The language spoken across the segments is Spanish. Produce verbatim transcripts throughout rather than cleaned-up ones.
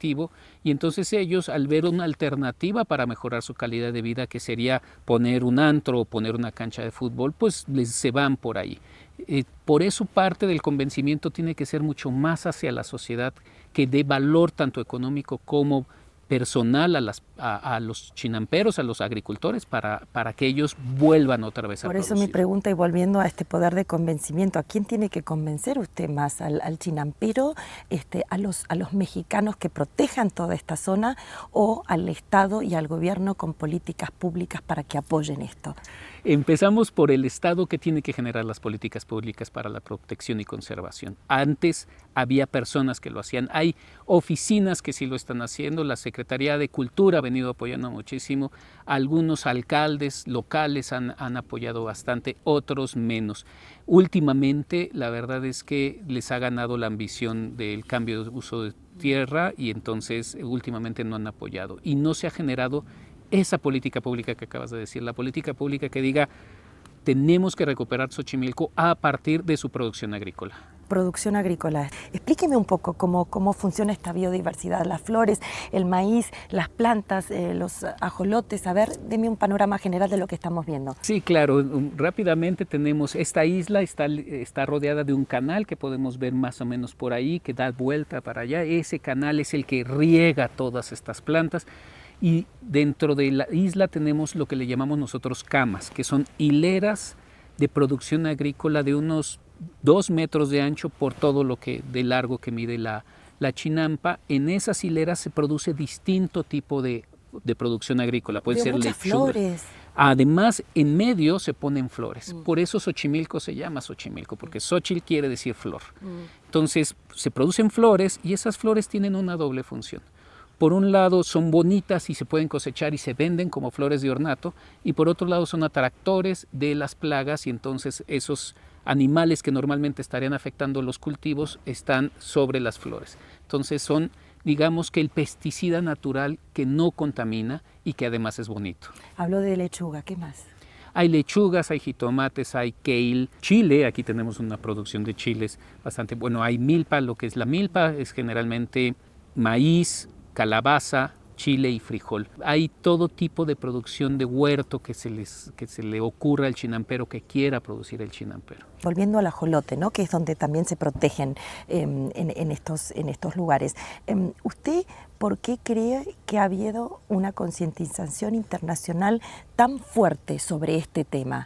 adquisitivo, y entonces ellos, al ver una alternativa para mejorar su calidad de vida, que sería poner un antro o poner una cancha de fútbol, pues les, se van por ahí. Eh, por eso parte del convencimiento tiene que ser mucho más hacia la sociedad, que dé valor tanto económico como personal a, las, a, a los chinamperos, a los agricultores, para, para que ellos vuelvan otra vez a Por eso producir. mi pregunta, y volviendo a este poder de convencimiento, ¿a quién tiene que convencer usted más? ¿Al, al chinampero, este, a, los, a los mexicanos que protejan toda esta zona, o al Estado y al gobierno con políticas públicas para que apoyen esto? Empezamos por el Estado, que tiene que generar las políticas públicas para la protección y conservación. Antes había personas que lo hacían, hay oficinas que sí lo están haciendo, la Secretaría de Cultura ha venido apoyando muchísimo, algunos alcaldes locales han, han apoyado bastante, otros menos. Últimamente la verdad es que les ha ganado la ambición del cambio de uso de tierra, y entonces últimamente no han apoyado y no se ha generado esa política pública que acabas de decir, la política pública que diga tenemos que recuperar Xochimilco a partir de su producción agrícola. Producción agrícola. Explíqueme un poco cómo, cómo funciona esta biodiversidad, las flores, el maíz, las plantas, eh, los ajolotes. A ver, deme un panorama general de lo que estamos viendo. Sí, claro. Um, rápidamente tenemos esta isla, está, está rodeada de un canal que podemos ver más o menos por ahí, que da vuelta para allá. Ese canal es el que riega todas estas plantas. Y dentro de la isla tenemos lo que le llamamos nosotros camas, que son hileras de producción agrícola de unos dos metros de ancho por todo lo que de largo que mide la, la chinampa. En esas hileras se produce distinto tipo de, de producción agrícola. Puede Veo ser muchas lechuga. flores. Además, en medio se ponen flores. Mm. Por eso Xochimilco se llama Xochimilco, porque Xochitl quiere decir flor. Mm. Entonces, se producen flores, y esas flores tienen una doble función. Por un lado son bonitas y se pueden cosechar y se venden como flores de ornato, y por otro lado son atractores de las plagas, y entonces esos animales que normalmente estarían afectando los cultivos están sobre las flores. Entonces son, digamos, que el pesticida natural que no contamina y que además es bonito. Hablo de lechuga, ¿qué más? Hay lechugas, hay jitomates, hay kale, chile. Aquí tenemos una producción de chiles bastante bueno. Hay milpa. Lo que es la milpa es generalmente maíz, calabaza, chile y frijol. Hay todo tipo de producción de huerto que se, les, que se le ocurra al chinampero, que quiera producir el chinampero. Volviendo al ajolote, ¿no?, que es donde también se protegen eh, en, en, estos, en estos lugares. Eh, ¿Usted por qué cree que ha habido una concientización internacional tan fuerte sobre este tema?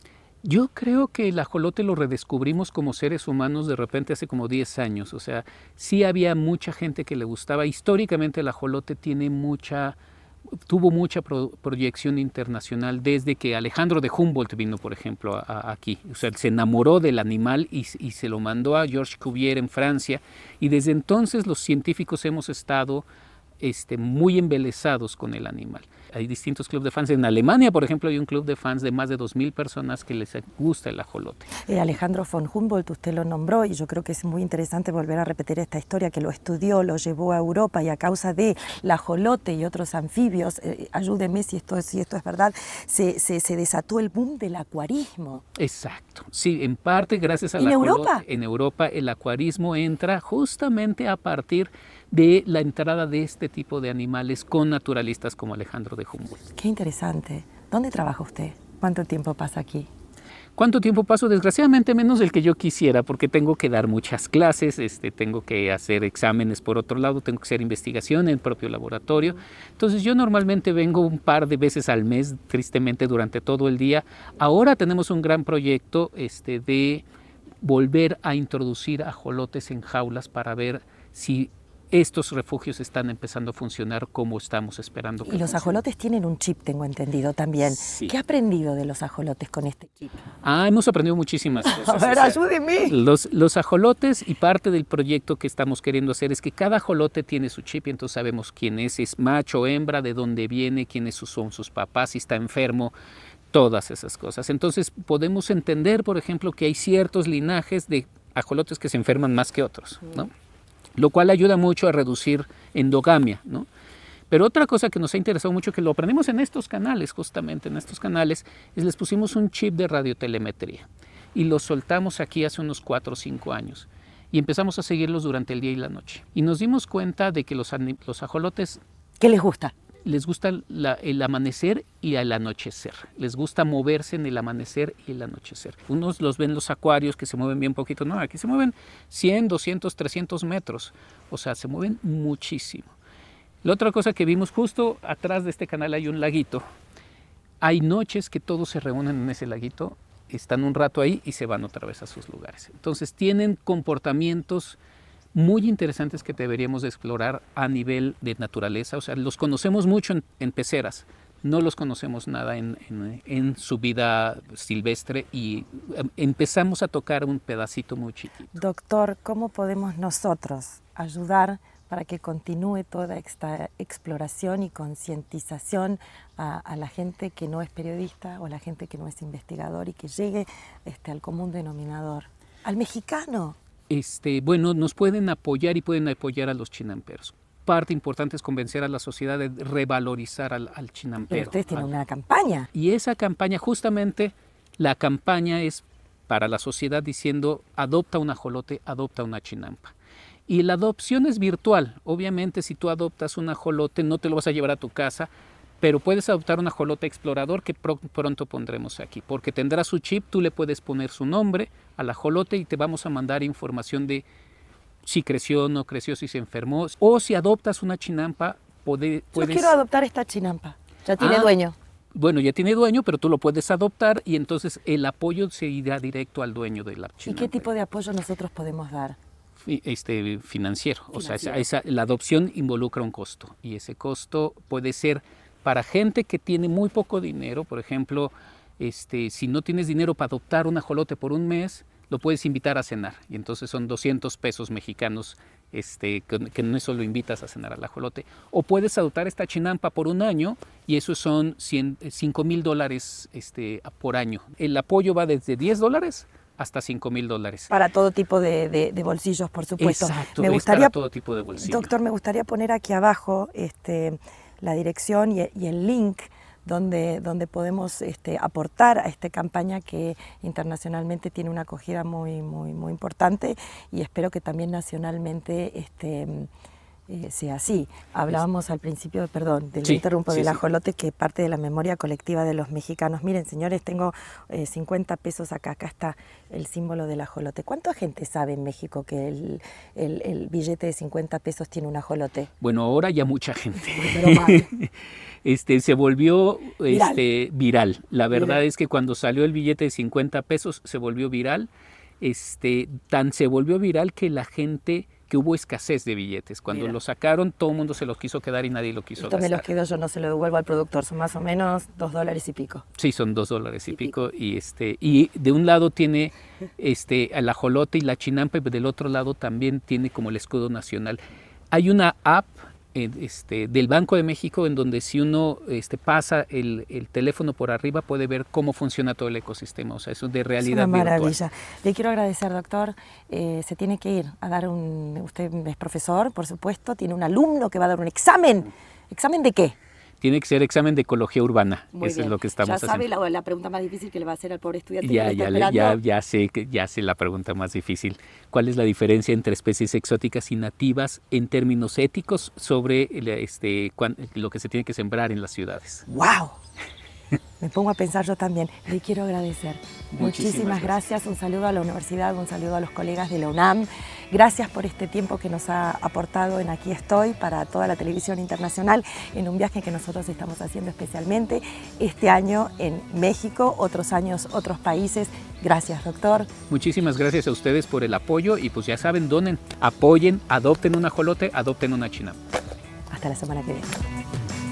Yo creo que el ajolote lo redescubrimos como seres humanos de repente hace como diez años. O sea, sí había mucha gente que le gustaba. Históricamente el ajolote tiene mucha, tuvo mucha pro, proyección internacional desde que Alejandro de Humboldt vino, por ejemplo, a, a aquí. O sea, se enamoró del animal y, y se lo mandó a Georges Cuvier en Francia. Y desde entonces los científicos hemos estado este, muy embelesados con el animal. Hay distintos clubes de fans. En Alemania, por ejemplo, hay un club de fans de más de dos mil personas que les gusta el ajolote. Eh, Alejandro von Humboldt, usted lo nombró, y yo creo que es muy interesante volver a repetir esta historia, que lo estudió, lo llevó a Europa, y a causa del ajolote y otros anfibios, eh, ayúdeme si esto, si esto es verdad, se, se, se desató el boom del acuarismo. Exacto. Sí, en parte gracias al ¿En ajolote. Europa? En Europa el acuarismo entra justamente a partir de la entrada de este tipo de animales con naturalistas como Alejandro de Humboldt. Qué interesante. ¿Dónde trabaja usted? ¿Cuánto tiempo pasa aquí? ¿Cuánto tiempo paso? Desgraciadamente menos del que yo quisiera, porque tengo que dar muchas clases, este, tengo que hacer exámenes por otro lado, tengo que hacer investigación en el propio laboratorio. Entonces yo normalmente vengo un par de veces al mes, tristemente durante todo el día. Ahora tenemos un gran proyecto este, de volver a introducir ajolotes en jaulas para ver si estos refugios están empezando a funcionar como estamos esperando. Y los ajolotes tienen un chip, tengo entendido también. Sí. ¿Qué ha aprendido de los ajolotes con este chip? Ah, hemos aprendido muchísimas cosas. A ver, o sea, ayúdeme. Los, los ajolotes, y parte del proyecto que estamos queriendo hacer es que cada ajolote tiene su chip, y entonces sabemos quién es, es macho o hembra, de dónde viene, quiénes son sus papás, si está enfermo, todas esas cosas. Entonces podemos entender, por ejemplo, que hay ciertos linajes de ajolotes que se enferman más que otros, ¿no? Lo cual ayuda mucho a reducir endogamia, ¿no? Pero otra cosa que nos ha interesado mucho, que lo aprendimos en estos canales, justamente en estos canales, es les pusimos un chip de radiotelemetría y lo soltamos aquí hace unos cuatro o cinco años. y empezamos a seguirlos durante el día y la noche. Y nos dimos cuenta de que los, los ajolotes... ¿Qué les gusta? Les gusta la, el amanecer y el anochecer. Les gusta moverse en el amanecer y el anochecer. Unos los ven los acuarios que se mueven bien poquito. No, aquí se mueven cien, doscientos, trescientos metros. O sea, se mueven muchísimo. La otra cosa que vimos justo atrás de este canal hay un laguito. Hay noches que todos se reúnen en ese laguito, están un rato ahí y se van otra vez a sus lugares. Entonces tienen comportamientos muy interesantes que deberíamos de explorar a nivel de naturaleza. O sea, los conocemos mucho en, en peceras, no los conocemos nada en, en, en su vida silvestre y empezamos a tocar un pedacito muy chiquito. Doctor, ¿cómo podemos nosotros ayudar para que continúe toda esta exploración y concientización a, a la gente que no es periodista o a la gente que no es investigador y que llegue este, al común denominador, al mexicano? Este, bueno, nos pueden apoyar y pueden apoyar a los chinamperos. Parte importante es convencer a la sociedad de revalorizar al, al chinampero. Pero ustedes tienen al, una campaña. Y esa campaña, justamente, la campaña es para la sociedad diciendo, adopta un ajolote, adopta una chinampa. Y la adopción es virtual. Obviamente, si tú adoptas un ajolote, no te lo vas a llevar a tu casa, pero puedes adoptar un ajolote explorador que pro, pronto pondremos aquí, porque tendrá su chip, tú le puedes poner su nombre al ajolote y te vamos a mandar información de si creció o no creció, si se enfermó, o si adoptas una chinampa, puede, puedes... Yo quiero adoptar esta chinampa, ya tiene ah, dueño. Bueno, ya tiene dueño, pero tú lo puedes adoptar y entonces el apoyo se irá directo al dueño de la chinampa. ¿Y qué tipo de apoyo nosotros podemos dar? Este, financiero, financiero. O sea, esa, esa, la adopción involucra un costo y ese costo puede ser para gente que tiene muy poco dinero. Por ejemplo, este, si no tienes dinero para adoptar un ajolote por un mes, lo puedes invitar a cenar y entonces son doscientos pesos mexicanos este, que, que no solo invitas a cenar al ajolote. O puedes adoptar esta chinampa por un año y eso son cinco mil dólares este, por año. El apoyo va desde diez dólares hasta cinco mil dólares. Para todo tipo de, de, de bolsillos, por supuesto. Exacto, me gustaría, para todo tipo de bolsillos. Doctor, me gustaría poner aquí abajo este, la dirección y, y el link donde, donde podemos este, aportar a esta campaña que internacionalmente tiene una acogida muy, muy, muy importante y espero que también nacionalmente este, eh, sea así. Hablábamos al principio, perdón, del sí, interrumpo sí, del sí. ajolote, que parte de la memoria colectiva de los mexicanos. Miren, señores, tengo eh, cincuenta pesos acá, acá está el símbolo del ajolote. ¿Cuánta gente sabe en México que el, el, el billete de cincuenta pesos tiene un ajolote? Bueno, ahora ya mucha gente. Pero mal. Este, se volvió viral. Este, viral. La verdad Viral. es que cuando salió el billete de cincuenta pesos se volvió viral. Este, tan se volvió viral que la gente, que hubo escasez de billetes. Cuando Mira. lo sacaron, todo el mundo se los quiso quedar y nadie lo quiso Esto me gastar. los quedo yo, no se lo devuelvo al productor, son más o menos dos dólares y pico. Sí, son dos dólares y, Y pico. pico. Y, este, y de un lado tiene este, el ajolote y la chinampa y del otro lado también tiene como el escudo nacional. Hay una app Este, del Banco de México en donde si uno este, pasa el, el teléfono por arriba puede ver cómo funciona todo el ecosistema, o sea, eso de realidad Es una virtual. maravilla. Le quiero agradecer, doctor, eh, se tiene que ir a dar un, usted es profesor, por supuesto, tiene un alumno que va a dar un examen. ¿Examen de qué? Tiene que ser examen de ecología urbana, Muy eso bien. es lo que estamos ya haciendo. sabe la, la pregunta más difícil que le va a hacer al pobre estudiante. Ya, que ya, está le, ya, ya, sé, que- ya sé la pregunta más difícil. ¿Cuál es la diferencia entre especies exóticas y nativas en términos éticos sobre el, este, cuan- lo que se tiene que sembrar en las ciudades? ¡Wow! Me pongo a pensar yo también. Le quiero agradecer. Muchísimas Muchísimas gracias. Un saludo a la universidad, un saludo a los colegas de la UNAM. Gracias por este tiempo que nos ha aportado en Aquí Estoy para toda la televisión internacional en un viaje que nosotros estamos haciendo especialmente este año en México, otros años, otros países. Gracias, doctor. Muchísimas gracias a ustedes por el apoyo y pues ya saben, donen, apoyen, adopten un ajolote, adopten una chinampa. Hasta la semana que viene.